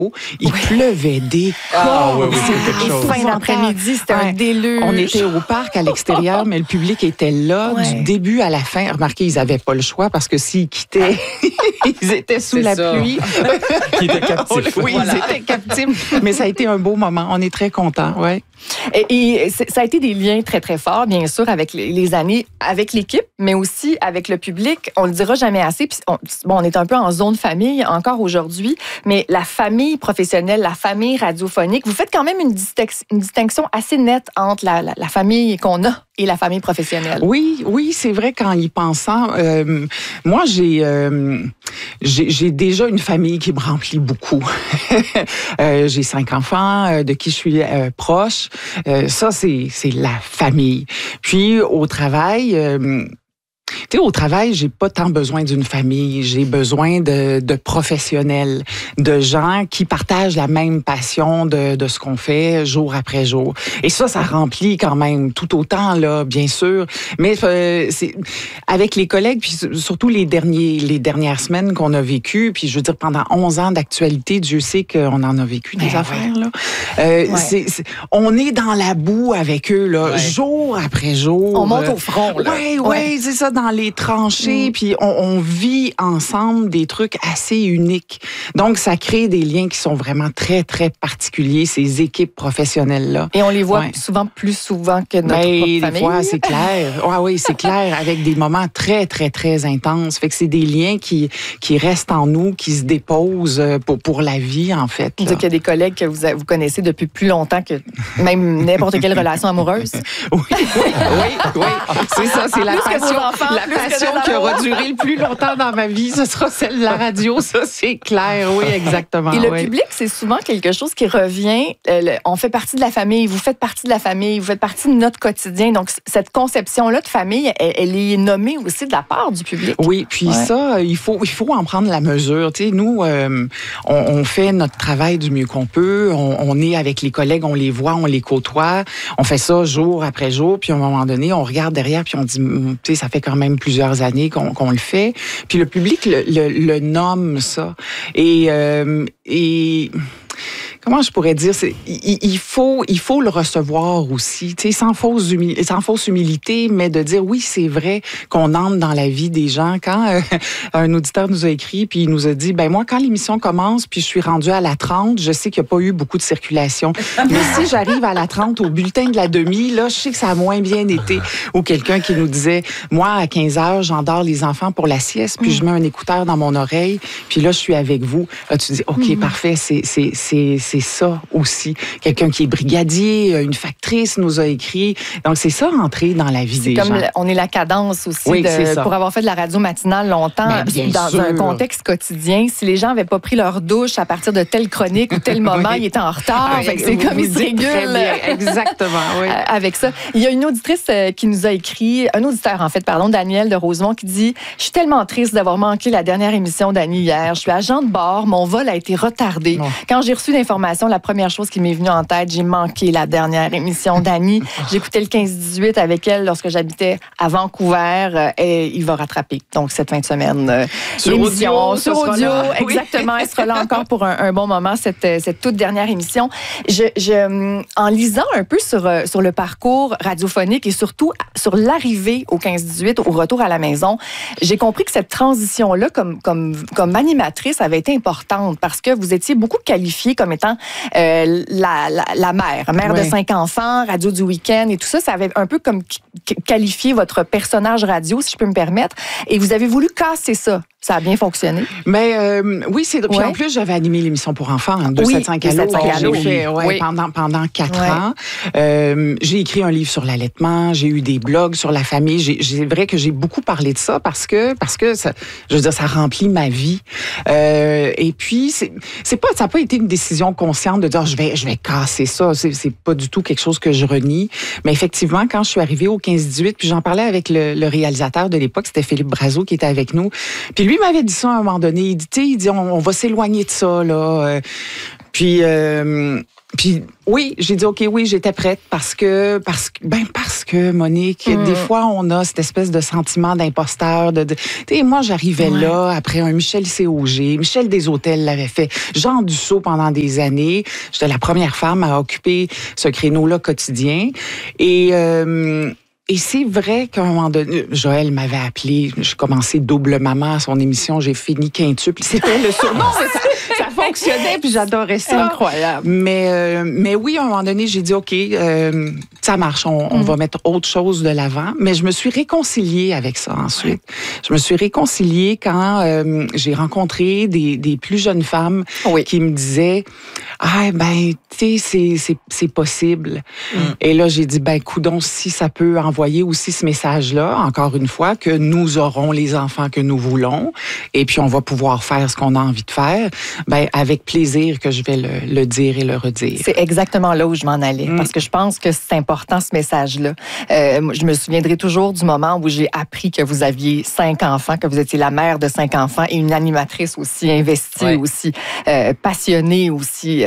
Il pleuvait des Fin d'après-midi, c'était un déluge. On était au parc à l'extérieur, mais le public était là du début à la fin. Remarquez, ils n'avaient pas le choix parce que s'ils quittaient, ils étaient sous la pluie. Ils étaient captifs. Oui, ils étaient captifs. Mais ça a été un beau moment. On est très contents, ouais. Et ça a été des liens très, très forts, bien sûr, avec les années, avec l'équipe, mais aussi avec le public. On le dira jamais assez. Puis on est un peu en zone famille encore aujourd'hui, mais la famille professionnelle, la famille radiophonique, vous faites quand même une distinction assez nette entre la famille qu'on a et la famille professionnelle. Oui, c'est vrai qu'en y pensant, moi j'ai déjà une famille qui me remplit beaucoup. J'ai 5 enfants de qui je suis proche. Ça, c'est la famille. Puis au travail, au travail, j'ai pas tant besoin d'une famille. J'ai besoin de professionnels, de gens qui partagent la même passion de ce qu'on fait jour après jour. Et ça remplit quand même tout autant, là, bien sûr. Mais c'est avec les collègues, puis surtout les dernières semaines qu'on a vécues, puis je veux dire, pendant 11 ans d'actualité, Dieu sait qu'on en a vécu des affaires, là. On est dans la boue avec eux, là, jour après jour. On monte au front, là. Oui, c'est ça, dans les tranchées, puis on vit ensemble des trucs assez uniques. Donc, ça crée des liens qui sont vraiment très, très particuliers, ces équipes professionnelles-là. Et on les voit plus souvent que notre propre famille. Des fois, c'est clair. Oui, c'est clair, avec des moments très, très, très intenses. Fait que c'est des liens qui restent en nous, qui se déposent pour la vie, en fait. Vous dites qu'il y a des collègues que vous connaissez depuis plus longtemps que même n'importe quelle relation amoureuse. Oui. C'est ça, c'est la passion. La passion qui aura duré le plus longtemps dans ma vie, ce sera celle de la radio, ça c'est clair, oui, exactement. Et le public, c'est souvent quelque chose qui revient. On fait partie de la famille, vous faites partie de la famille, vous faites partie de notre quotidien. Donc, cette conception-là de famille, elle est nommée aussi de la part du public. Oui, puis ça, il faut en prendre la mesure. Tu sais, nous, on fait notre travail du mieux qu'on peut. On est avec les collègues, on les voit, on les côtoie. On fait ça jour après jour, puis à un moment donné, on regarde derrière, puis on dit, tu sais, ça fait quand même plusieurs années qu'on le fait. Puis le public le nomme ça. Et comment je pourrais dire, il faut le recevoir aussi, tu sais, sans fausse humilité, mais de dire oui, c'est vrai qu'on entre dans la vie des gens. Quand un auditeur nous a écrit puis il nous a dit, ben moi quand l'émission commence puis je suis rendue à la 30, je sais qu'il n'y a pas eu beaucoup de circulation. Mais si j'arrive à la 30 au bulletin de la demi, là, je sais que ça a moins bien été. Ou quelqu'un qui nous disait, moi à 15h, j'endors les enfants pour la sieste, puis je mets un écouteur dans mon oreille, puis là je suis avec vous. Là, tu dis, ok, parfait, c'est ça aussi. Quelqu'un qui est brigadier, une factrice nous a écrit. Donc, c'est ça, rentrer dans la vie des gens. On est la cadence aussi, pour avoir fait de la radio matinale longtemps, dans un contexte quotidien. Si les gens n'avaient pas pris leur douche à partir de telle chronique ou tel moment, ils étaient en retard. C'est comme ils se régulent. Exactement, oui. Avec ça. Il y a une auditrice qui nous a écrit, un auditeur en fait, Daniel de Rosemont, qui dit « Je suis tellement triste d'avoir manqué la dernière émission d'Annie hier. Je suis agent de bord, mon vol a été retardé. Quand j'ai reçu l'information, la première chose qui m'est venue en tête, j'ai manqué la dernière émission d'Annie. J'écoutais le 15-18 avec elle lorsque j'habitais à Vancouver et il va rattraper. Donc, cette fin de semaine, sur l'émission sur audio. Oui. Exactement. Elle sera là encore pour un bon moment, cette toute dernière émission. En lisant un peu sur le parcours radiophonique et surtout sur l'arrivée au 15-18, au retour à la maison, j'ai compris que cette transition-là, comme animatrice, avait été importante parce que vous étiez beaucoup qualifiée comme étant la mère de 5 enfants, radio du week-end et tout ça, ça avait un peu comme qualifié votre personnage radio, si je peux me permettre, et vous avez voulu casser ça. Ça a bien fonctionné. Mais oui, c'est puis en plus j'avais animé l'émission pour enfants, 275 Allô. J'ai fait pendant 4 ans. J'ai écrit un livre sur l'allaitement, j'ai eu des blogs sur la famille. C'est vrai que j'ai beaucoup parlé de ça parce que ça, je veux dire, ça remplit ma vie. Et puis ça n'a pas été une décision consciente de dire je vais casser ça. C'est pas du tout quelque chose que je renie. Mais effectivement, quand je suis arrivée au 15-18, puis j'en parlais avec le réalisateur de l'époque, c'était Philippe Brazeau qui était avec nous. Puis lui m'avait dit ça à un moment donné. Il dit on va s'éloigner de ça là. Puis oui, j'ai dit OK, oui, j'étais prête parce que Monique, des fois on a cette espèce de sentiment d'imposteur. Tu sais, moi j'arrivais là après un Michel C.O.G. Michel Deshôtels l'avait fait. Jean Dussault pendant des années. J'étais la première femme à occuper ce créneau-là quotidien. Et c'est vrai qu'à un moment donné, Joël m'avait appelé, j'ai commencé double maman à son émission, j'ai fini quintuple. C'était le surnom, ça fonctionnait, puis j'adorais ça. Incroyable. Mais oui, à un moment donné, j'ai dit, OK, ça marche, on va mettre autre chose de l'avant. Mais je me suis réconciliée avec ça ensuite. Je me suis réconciliée quand j'ai rencontré des plus jeunes femmes qui me disaient, tu sais, c'est possible. Et là, j'ai dit, coudonc, si ça peut envoyer aussi ce message-là, encore une fois, que nous aurons les enfants que nous voulons, et puis on va pouvoir faire ce qu'on a envie de faire, avec plaisir que je vais le dire et le redire. C'est exactement là où je m'en allais, parce que je pense que c'est important, ce message-là. Je me souviendrai toujours du moment où j'ai appris que vous aviez 5 enfants, que vous étiez la mère de 5 enfants et une animatrice aussi investie, aussi passionnée, aussi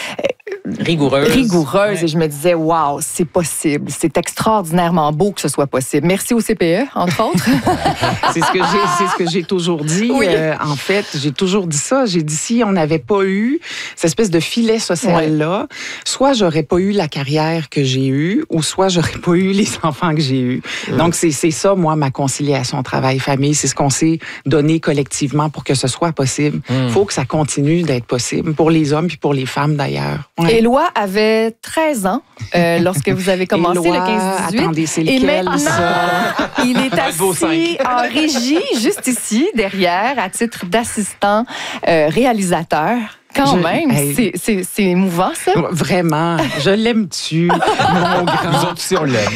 rigoureuse. Et je me disais, wow, c'est possible. C'est extraordinairement beau que ce soit possible. Merci au CPE, entre autres. C'est ce que j'ai toujours dit. Oui. En fait, j'ai toujours dit ça. J'ai dit, si on n'avait pas eu cette espèce de filet social-là, soit j'aurais pas eu la carrière que j'ai eue, ou soit j'aurais pas eu les enfants que j'ai eus. Donc, c'est ça, moi, ma conciliation travail-famille. C'est ce qu'on s'est donné collectivement pour que ce soit possible. Il faut que ça continue d'être possible pour les hommes puis pour les femmes, d'ailleurs. Ouais. Éloi avait 13 ans lorsque vous avez commencé Éloi, le 15-18. Attendez, c'est et lequel, maintenant, ça? il est assis en régie, juste ici, derrière, à titre d'assistant réalisateur. Quand même, c'est émouvant, ça. Vraiment, je l'aime-tu, mon grand. Nous autres aussi, on l'aime.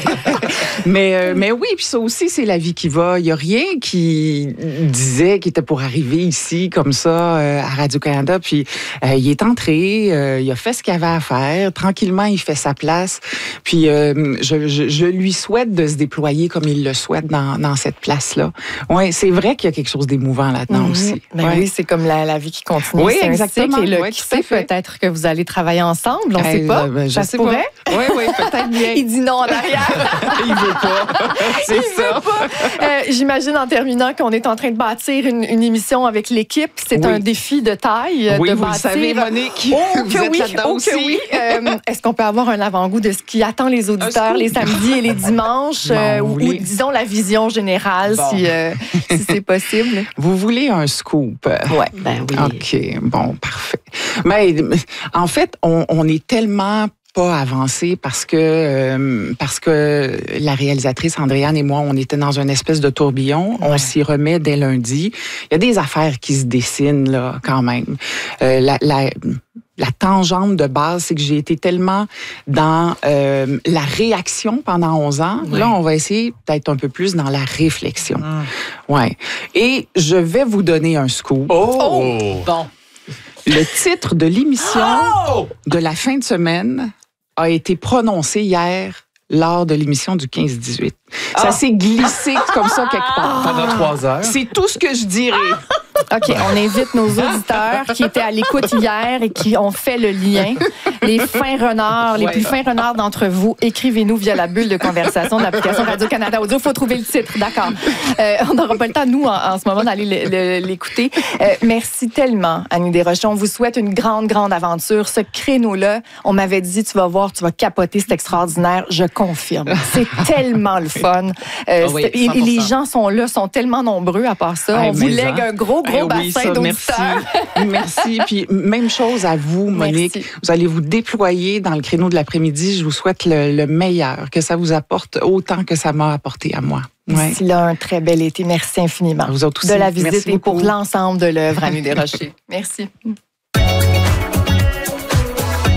mais oui, puis ça aussi, c'est la vie qui va. Il n'y a rien qui disait qu'il était pour arriver ici, comme ça, à Radio-Canada. Puis il est entré, il a fait ce qu'il avait à faire. Tranquillement, il fait sa place. Puis je lui souhaite de se déployer comme il le souhaite dans cette place-là. Oui, c'est vrai qu'il y a quelque chose d'émouvant là-dedans aussi. Oui, c'est comme la vie qui continue. Oui, exactement. Et qui sait peut-être que vous allez travailler ensemble, on ne sait pas. Ça se pourrait? Oui, peut-être bien. Il dit non en arrière. Il veut pas. C'est ça. J'imagine en terminant qu'on est en train de bâtir une émission avec l'équipe. C'est un défi de taille de vous bâtir. Le savez, Monique. Vous êtes là-dedans aussi. Oui. Est-ce qu'on peut avoir un avant-goût de ce qui attend les auditeurs les samedis et les dimanches ou disons la vision générale si c'est possible? Vous voulez un scoop? Oui. Oui. OK, bon, parfait. Mais en fait, on est tellement pas avancé parce que la réalisatrice Andréane et moi, on était dans une espèce de tourbillon. On s'y remet dès lundi. Il y a des affaires qui se dessinent là quand même. La tangente de base, c'est que j'ai été tellement dans la réaction pendant 11 ans. Oui. Là, on va essayer d'être un peu plus dans la réflexion. Ouais. Et je vais vous donner un scoop. Bon. Le titre de l'émission de la fin de semaine a été prononcé hier lors de l'émission du 15-18. Ça s'est glissé comme ça quelque part. Pendant 3 heures. C'est tout ce que je dirais. OK, on invite nos auditeurs qui étaient à l'écoute hier et qui ont fait le lien. Les fins renards, les plus fins renards d'entre vous, écrivez-nous via la bulle de conversation de l'application Radio-Canada Audio. Il faut trouver le titre, d'accord. On n'aura pas le temps, nous, en ce moment, d'aller l'écouter. Merci tellement, Annie Desrochers. On vous souhaite une grande, grande aventure. Ce créneau-là, on m'avait dit, tu vas voir, tu vas capoter, c'est extraordinaire. Je confirme. C'est tellement le fun. Et les gens sont là, sont tellement nombreux à part ça. On vous lègue un gros bassin d'auditeurs. Merci. Puis même chose à vous, Monique. Merci. Vous allez vous déployer dans le créneau de l'après-midi. Je vous souhaite le meilleur, que ça vous apporte autant que ça m'a apporté à moi. D'ici là, un très bel été. Merci infiniment. Vous autres aussi. De la visite Merci et pour beaucoup. l'ensemble de l'œuvre, Annie Desrochers. Merci.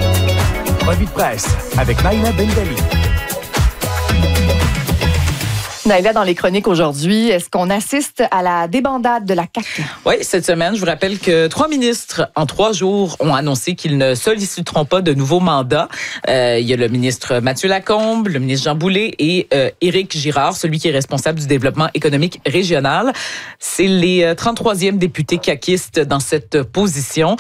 Revue de presse avec Maïla Bendali. Naïla, dans les chroniques aujourd'hui, est-ce qu'on assiste à la débandade de la CAQ? Oui, cette semaine, je vous rappelle que 3 ministres, en 3 jours, ont annoncé qu'ils ne solliciteront pas de nouveaux mandats. Il y a le ministre Mathieu Lacombe, le ministre Jean Boulet et Éric Girard, celui qui est responsable du développement économique régional. C'est les 33e députés caquistes dans cette position.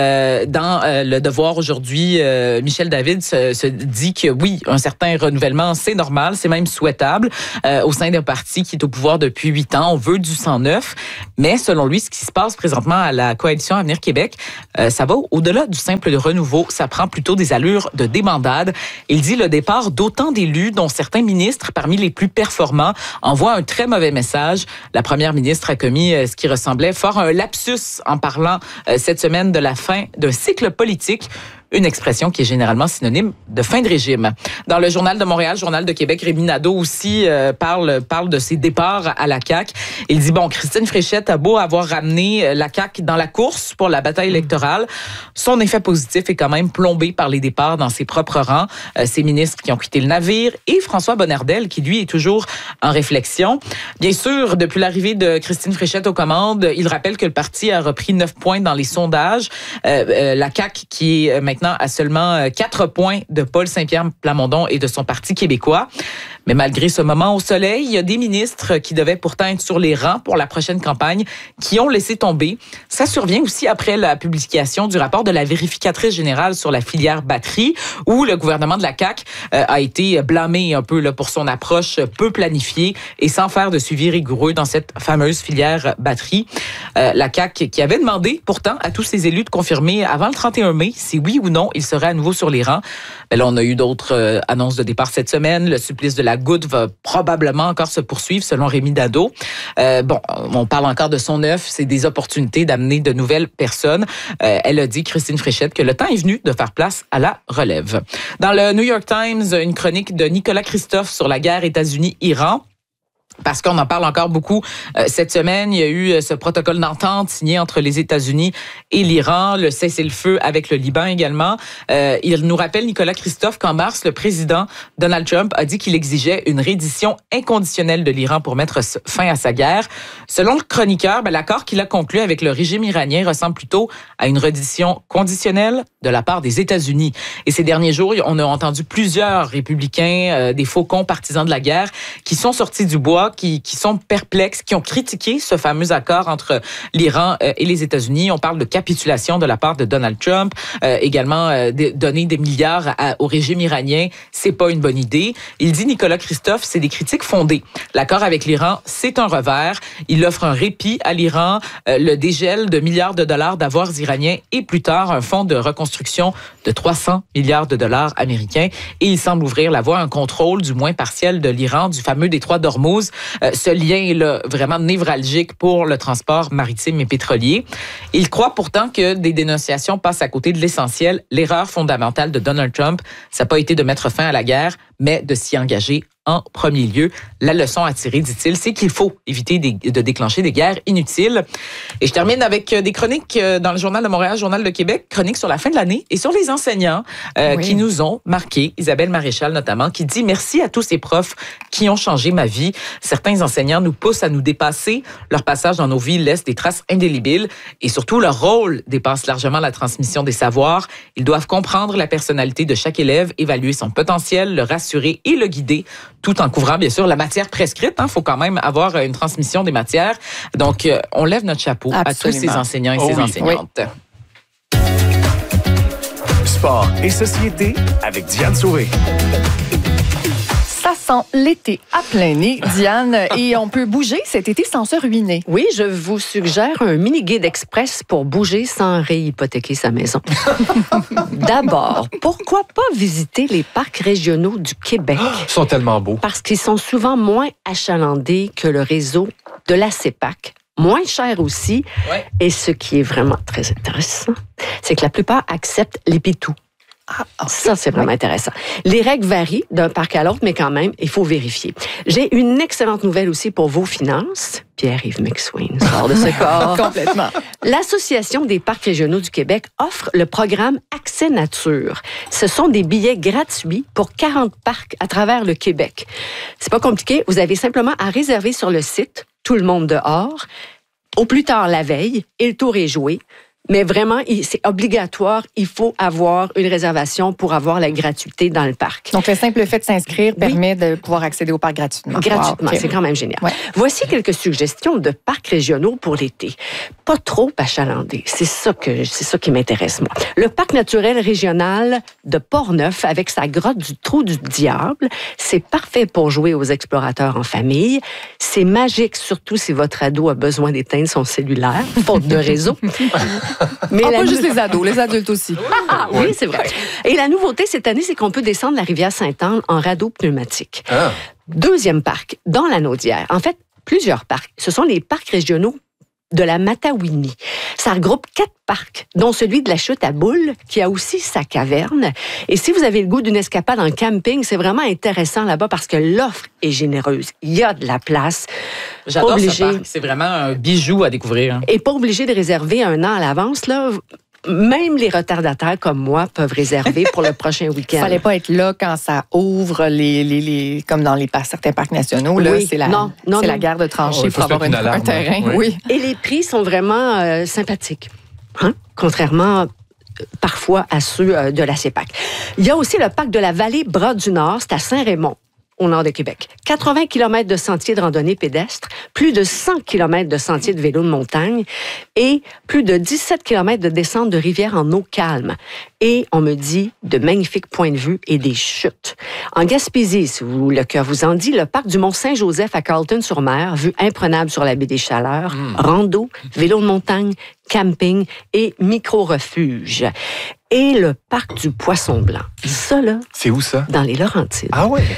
Dans Le Devoir aujourd'hui, Michel David se dit que oui, un certain renouvellement, c'est normal, c'est même souhaitable. Au sein d'un parti qui est au pouvoir depuis 8 ans, on veut du sang neuf. Mais selon lui, ce qui se passe présentement à la coalition Avenir Québec, ça va au-delà du simple renouveau. Ça prend plutôt des allures de débandade. Il dit le départ d'autant d'élus, dont certains ministres, parmi les plus performants, envoie un très mauvais message. La première ministre a commis ce qui ressemblait fort à un lapsus en parlant cette semaine de la fin d'un cycle politique. Une expression qui est généralement synonyme de fin de régime. Dans le Journal de Montréal, Journal de Québec, Rémi Nadeau aussi parle de ses départs à la CAQ. Il dit, Christine Fréchette a beau avoir ramené la CAQ dans la course pour la bataille électorale, son effet positif est quand même plombé par les départs dans ses propres rangs. Ses ministres qui ont quitté le navire et François Bonnardel qui, lui, est toujours en réflexion. Bien sûr, depuis l'arrivée de Christine Fréchette aux commandes, il rappelle que le parti a repris 9 points dans les sondages. La CAQ qui est maintenant à seulement 4 points de Paul Saint-Pierre Plamondon et de son Parti québécois. Mais malgré ce moment au soleil, il y a des ministres qui devaient pourtant être sur les rangs pour la prochaine campagne qui ont laissé tomber. Ça survient aussi après la publication du rapport de la vérificatrice générale sur la filière batterie, où le gouvernement de la CAQ a été blâmé un peu pour son approche peu planifiée et sans faire de suivi rigoureux dans cette fameuse filière batterie. La CAQ qui avait demandé pourtant à tous ses élus de confirmer avant le 31 mai si oui ou non ils seraient à nouveau sur les rangs. Mais là, on a eu d'autres annonces de départ cette semaine. Le supplice de la goutte va probablement encore se poursuivre, selon Rémi Nadeau. On parle encore de son œuf. C'est des opportunités d'amener de nouvelles personnes. Elle a dit, Christine Fréchette, que le temps est venu de faire place à la relève. Dans le New York Times, une chronique de Nicolas Christophe sur la guerre États-Unis-Iran. Parce qu'on en parle encore beaucoup cette semaine. Il y a eu ce protocole d'entente signé entre les États-Unis et l'Iran, le cessez-le-feu avec le Liban également. Il nous rappelle, Nicolas Christophe, qu'en mars, le président Donald Trump a dit qu'il exigeait une reddition inconditionnelle de l'Iran pour mettre fin à sa guerre. Selon le chroniqueur, l'accord qu'il a conclu avec le régime iranien ressemble plutôt à une reddition conditionnelle de la part des États-Unis. Et ces derniers jours, on a entendu plusieurs républicains, des faucons partisans de la guerre, qui sont sortis du bois, qui sont perplexes, qui ont critiqué ce fameux accord entre l'Iran et les États-Unis. On parle de capitulation de la part de Donald Trump, également donner des milliards au régime iranien, c'est pas une bonne idée. Il dit, Nicolas Christophe, c'est des critiques fondées. L'accord avec l'Iran, c'est un revers. Il offre un répit à l'Iran, le dégel de milliards de dollars d'avoirs iraniens et plus tard un fonds de reconstruction de 300 milliards de dollars américains. Et il semble ouvrir la voie à un contrôle, du moins partiel, de l'Iran, du fameux détroit d'Ormuz. Ce lien est là, vraiment névralgique pour le transport maritime et pétrolier. Il croit pourtant que des dénonciations passent à côté de l'essentiel. L'erreur fondamentale de Donald Trump, ça n'a pas été de mettre fin à la guerre, mais de s'y engager en premier lieu. La leçon à tirer, dit-il, c'est qu'il faut éviter de déclencher des guerres inutiles. Et je termine avec des chroniques dans le Journal de Montréal, Journal de Québec, chroniques sur la fin de l'année et sur les enseignants qui nous ont marqués. Isabelle Maréchal notamment, qui dit « Merci à tous ces profs qui ont changé ma vie. Certains enseignants nous poussent à nous dépasser. Leur passage dans nos vies laisse des traces indélébiles et surtout leur rôle dépasse largement la transmission des savoirs. Ils doivent comprendre la personnalité de chaque élève, évaluer son potentiel, le rassurer et le guider, tout en couvrant, bien sûr, la matière prescrite. Il faut quand même avoir une transmission des matières. Donc, on lève notre chapeau à tous ces enseignants et ces enseignantes. Oui. Sport et société avec Diane Sauvé. Ça sent l'été à plein nez, Diane, et on peut bouger cet été sans se ruiner. Oui, je vous suggère un mini-guide express pour bouger sans réhypothéquer sa maison. D'abord, pourquoi pas visiter les parcs régionaux du Québec? Ils sont tellement beaux. Parce qu'ils sont souvent moins achalandés que le réseau de la CEPAC. Moins cher aussi. Ouais. Et ce qui est vraiment très intéressant, c'est que la plupart acceptent les pitous. Ça, c'est vraiment intéressant. Les règles varient d'un parc à l'autre, mais quand même, il faut vérifier. J'ai une excellente nouvelle aussi pour vos finances. Pierre-Yves McSween sort de ce corps. Complètement. L'Association des parcs régionaux du Québec offre le programme Accès Nature. Ce sont des billets gratuits pour 40 parcs à travers le Québec. C'est pas compliqué. Vous avez simplement à réserver sur le site Tout le monde dehors, au plus tard la veille, et le tour est joué. Mais vraiment, c'est obligatoire. Il faut avoir une réservation pour avoir la gratuité dans le parc. Donc, le simple fait de s'inscrire permet de pouvoir accéder au parc gratuitement. Gratuitement, Wow, c'est quand même génial. Ouais. Voici quelques suggestions de parcs régionaux pour l'été. Pas trop achalandés. C'est ça qui m'intéresse, moi. Le parc naturel régional de Portneuf, avec sa grotte du Trou du Diable, c'est parfait pour jouer aux explorateurs en famille. C'est magique, surtout si votre ado a besoin d'éteindre son cellulaire, faute de réseau. Mais pas juste les ados, les adultes aussi. Oui, c'est vrai. Et la nouveauté cette année, c'est qu'on peut descendre la rivière Sainte-Anne en radeau pneumatique. Deuxième parc, dans la Naudière. En fait, plusieurs parcs. Ce sont les parcs régionaux de la Matawini. Ça regroupe 4 parcs, dont celui de la Chute à Boules, qui a aussi sa caverne. Et si vous avez le goût d'une escapade en camping, c'est vraiment intéressant là-bas parce que l'offre est généreuse. Il y a de la place. J'adore ce parc. C'est vraiment un bijou à découvrir. Et pas obligé de réserver 1 an à l'avance, là. Même les retardataires comme moi peuvent réserver pour le prochain week-end. Il fallait pas être là quand ça ouvre comme dans certains parcs nationaux. Là, oui, c'est la guerre de tranchées pour avoir un terrain. Oui. Et les prix sont vraiment sympathiques. Hein? Contrairement parfois à ceux de la CEPAC. Il y a aussi le parc de la Vallée Bras-du-Nord, c'est à Saint-Raymond, au nord de Québec. 80 km de sentiers de randonnée pédestre, plus de 100 km de sentiers de vélo de montagne et plus de 17 km de descente de rivière en eau calme. Et on me dit de magnifiques points de vue et des chutes. En Gaspésie, si le cœur vous en dit, le parc du Mont-Saint-Joseph à Carleton-sur-Mer, vue imprenable sur la baie des Chaleurs, rando, vélo de montagne, camping et micro-refuge. Et le parc du Poisson-Blanc. Ça, là... C'est où ça? Dans les Laurentides. Ah ouais?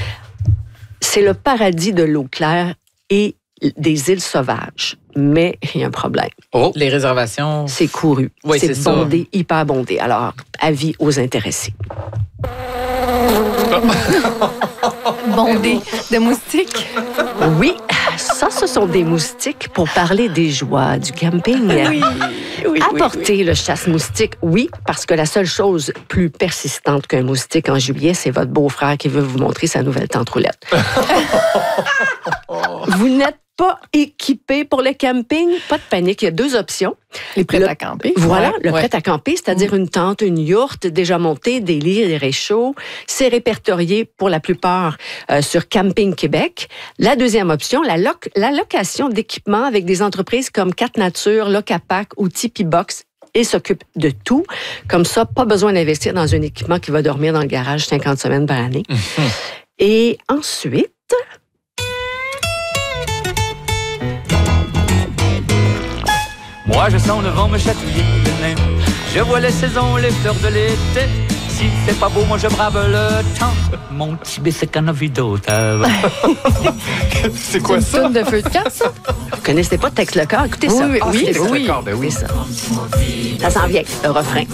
C'est le paradis de l'eau claire et des îles sauvages. Mais il y a un problème. Oh. Les réservations. C'est couru. Oui, c'est bondé, hyper bondé. Alors, avis aux intéressés. Bondé de moustiques. Oui, ça, ce sont des moustiques pour parler des joies du camping. Oui. Apporter le chasse-moustique, oui, parce que la seule chose plus persistante qu'un moustique en juillet, c'est votre beau-frère qui veut vous montrer sa nouvelle tente roulette. Vous n'êtes pas équipé pour le camping, pas de panique. Il y a 2 options. Les prêts à camper. Voilà, le prêt à camper, c'est-à-dire une tente, une yourte déjà montée, des lits et des réchauds. C'est répertorié pour la plupart sur Camping Québec. La deuxième option, la location d'équipements avec des entreprises comme Cat Nature, Locapac ou Tipeee Box. Et s'occupe de tout. Comme ça, pas besoin d'investir dans un équipement qui va dormir dans le garage 50 semaines par année. Et ensuite... Moi je sens le vent me chatouiller les mains. Je vois les saisons, les fleurs de l'été. Si c'est pas beau, moi je brave le temps. Mon petit bicycle en a vu d'autres. C'est quoi ça? Une toune de feu de camp, ça? Vous connaissez pas Tex le corps? Écoutez ça. Oui. Ça s'en vient, le refrain.